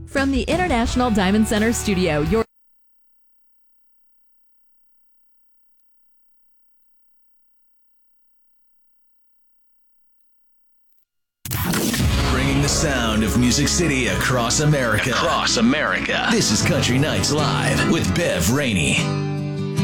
From the International Diamond Center studio, your bringing the sound of Music City across America. This is Country Nights Live with Bev Rainey.